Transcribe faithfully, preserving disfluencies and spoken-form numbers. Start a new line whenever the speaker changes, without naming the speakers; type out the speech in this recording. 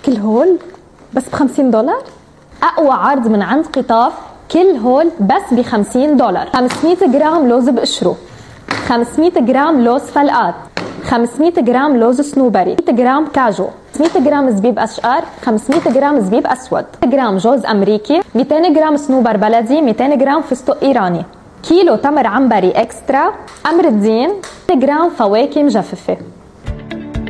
كل هول بس ب خمسين دولار؟ اقوى عرض من عند قطاف، كل هول بس ب خمسين دولار. خمسمية جرام لوز بقشره، خمسمية جرام لوز فلقات، خمسمية جرام لوز سنوبري، مية جرام كاجو، خمسمية جرام زبيب اشقر، خمسمية جرام زبيب اسود، مية جرام جوز امريكي، ميتين جرام صنوبر بلدي، ميتين جرام فستق ايراني، كيلو تمر عنبري اكسترا، امر الدين، مية جرام فواكه مجففه.